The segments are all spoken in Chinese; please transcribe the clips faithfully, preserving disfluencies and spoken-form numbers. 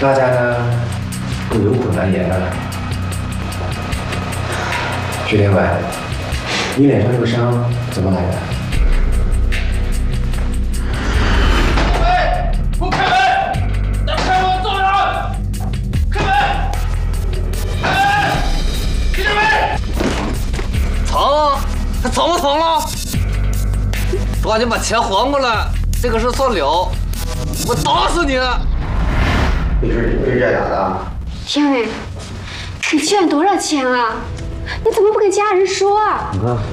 大家呢都有苦难言啊。徐天伟，你脸上这个伤怎么来的？ 他怎么疼了？赶紧把钱还过来，这个事算了，我打死你！ 你是真这假的？ 天伟，你欠多少钱啊？你怎么不跟家人说啊？ 你看，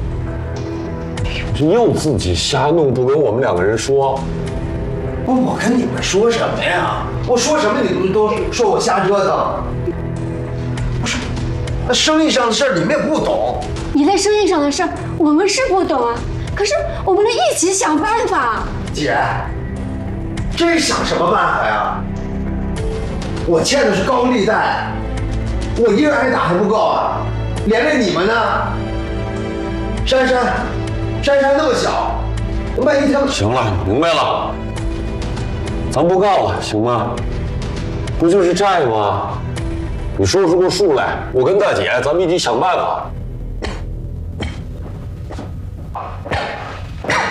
这又自己瞎弄，不跟我们两个人说。 不，我跟你们说什么呀？我说什么你们都说我瞎折腾。不是，那生意上的事儿你们也不懂。 你在生意上的事儿，我们是不懂啊，可是我们能一起想办法。 姐，这想什么办法呀？我欠的是高利贷，我一人挨打还不够啊，连累你们呢。珊珊，珊珊那么小，万一她…… 行了，明白了，咱不告了，行吗？不就是债吗？你说出个数来，我跟大姐咱们一起想办法。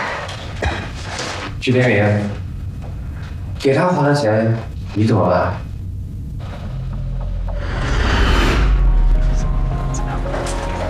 徐天明，给他还了钱，你怎么办？